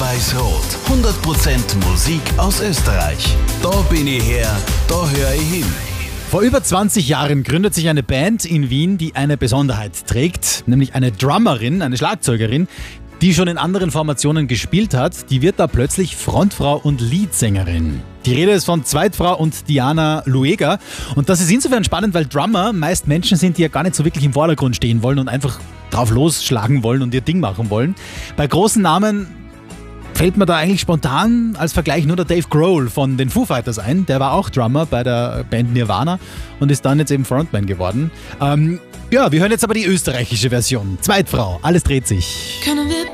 Rot-Weiß-Rot. 100% Musik aus Österreich. Da bin ich her, da höre ich hin. Vor über 20 Jahren gründet sich eine Band in Wien, die eine Besonderheit trägt, nämlich eine Drummerin, eine Schlagzeugerin, die schon in anderen Formationen gespielt hat. Die wird da plötzlich Frontfrau und Leadsängerin. Die Rede ist von Zweitfrau und Diana Lueger. Und das ist insofern spannend, weil Drummer meist Menschen sind, die ja gar nicht so wirklich im Vordergrund stehen wollen und einfach drauf losschlagen wollen und ihr Ding machen wollen. Bei großen Namen fällt mir da eigentlich spontan als Vergleich nur der Dave Grohl von den Foo Fighters ein. Der war auch Drummer bei der Band Nirvana und ist dann jetzt eben Frontman geworden. Wir hören jetzt aber die österreichische Version. Zweitfrau, alles dreht sich.